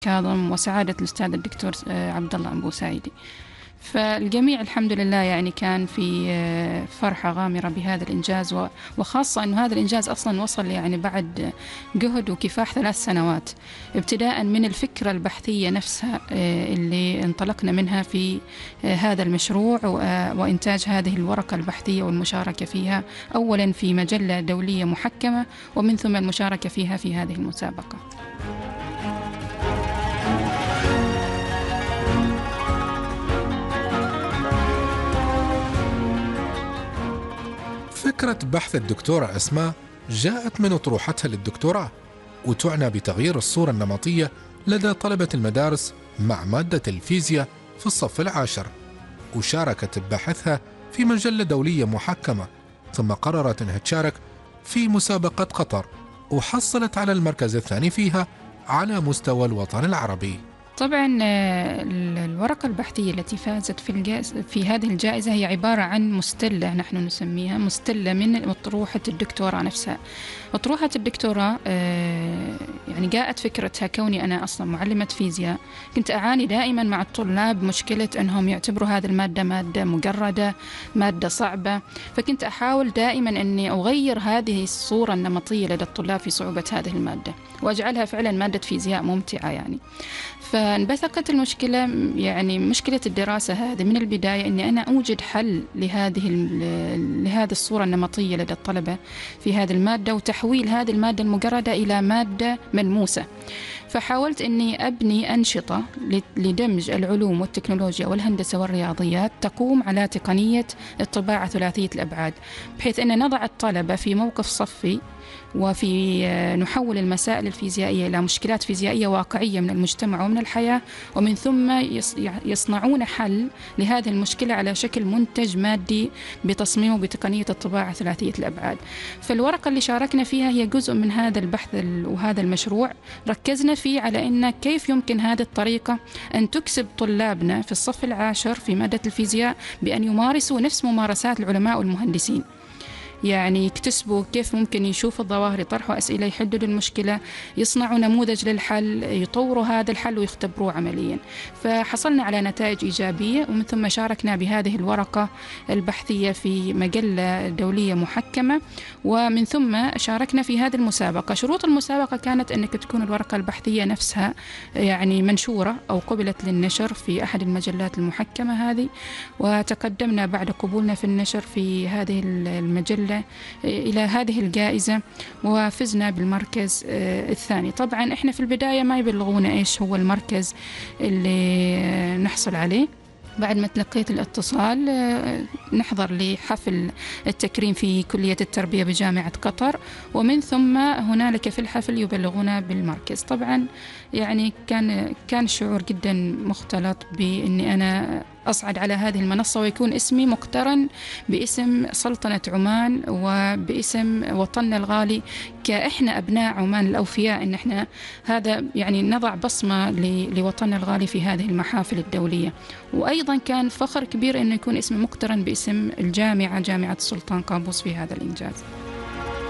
كاظم وسعادة الأستاذ الدكتور عبد الله أبو سعيدي. فالجميع الحمد لله يعني كان في فرحة غامرة بهذا الإنجاز، وخاصة أن هذا الإنجاز أصلا وصل يعني بعد جهد وكفاح 3 سنوات، ابتداء من الفكرة البحثية نفسها اللي انطلقنا منها في هذا المشروع، وإنتاج هذه الورقة البحثية والمشاركة فيها أولا في مجلة دولية محكمة، ومن ثم المشاركة فيها في هذه المسابقة. فكرة بحث الدكتورة أسماء جاءت من أطروحتها للدكتوراه، وتعنى بتغيير الصورة النمطية لدى طلبة المدارس مع مادة الفيزياء في الصف العاشر، وشاركت ببحثها في مجلة دولية محكمة، ثم قررت أنها تشارك في مسابقة قطر، وحصلت على المركز الثاني فيها على مستوى الوطن العربي. طبعا الورقة البحثية التي فازت في هذه الجائزة هي عبارة عن مستلة، نحن نسميها مستلة من أطروحة الدكتوراه نفسها. أطروحة الدكتوراه يعني جاءت فكرتها كوني أنا أصلا معلمة فيزياء، كنت أعاني دائما مع الطلاب مشكلة أنهم يعتبروا هذه المادة مادة مجردة، مادة صعبة، فكنت أحاول دائما أني أغير هذه الصورة النمطية لدى الطلاب في صعوبة هذه المادة، وأجعلها فعلا مادة فيزياء ممتعة يعني. فانبثقت المشكلة، يعني مشكلة الدراسة هذه من البداية أني أنا أوجد حل لهذه الصورة النمطية لدى الطلبة في هذه المادة، وتحويل هذه المادة المجردة إلى مادة ملموسة. فحاولت أني أبني أنشطة لدمج العلوم والتكنولوجيا والهندسة والرياضيات تقوم على تقنية الطباعة ثلاثية الأبعاد، بحيث أن نضع الطلبة في موقف صفي، وفي نحول المسائل الفيزيائية إلى مشكلات فيزيائية واقعية من المجتمع ومن الحياة، ومن ثم يصنعون حل لهذه المشكلة على شكل منتج مادي بتصميمه بتقنية الطباعة ثلاثية الأبعاد. فالورقة اللي شاركنا فيها هي جزء من هذا البحث وهذا المشروع، ركزنا فيه على أن كيف يمكن هذه الطريقة أن تكسب طلابنا في الصف العاشر في مادة الفيزياء بأن يمارسوا نفس ممارسات العلماء والمهندسين، يعني يكتسبوا كيف ممكن يشوفوا الظواهر، يطرحوا أسئلة، يحددوا المشكلة، يصنعوا نموذج للحل، يطوروا هذا الحل ويختبروه عمليا. فحصلنا على نتائج إيجابية، ومن ثم شاركنا بهذه الورقة البحثية في مجلة دولية محكمة، ومن ثم شاركنا في هذه المسابقة. شروط المسابقة كانت أنك تكون الورقة البحثية نفسها يعني منشورة أو قبلت للنشر في أحد المجلات المحكمة هذه، وتقدمنا بعد قبولنا في النشر في هذه المجلة إلى هذه الجائزة، وفزنا بالمركز الثاني. طبعا إحنا في البداية ما يبلغونا إيش هو المركز اللي نحصل عليه. بعد ما تلقيت الاتصال نحضر لحفل التكريم في كلية التربية بجامعة قطر، ومن ثم هنالك في الحفل يبلغونا بالمركز. طبعا يعني كان شعور جدا مختلط بأني أنا أصعد على هذه المنصة ويكون اسمي مقترن باسم سلطنة عمان وباسم وطننا الغالي، كإحنا أبناء عمان الأوفياء، إن إحنا هذا يعني نضع بصمة لوطننا الغالي في هذه المحافل الدولية. وأيضا كان فخر كبير إنه يكون اسمي مقترن باسم الجامعة، جامعة السلطان قابوس، في هذا الإنجاز.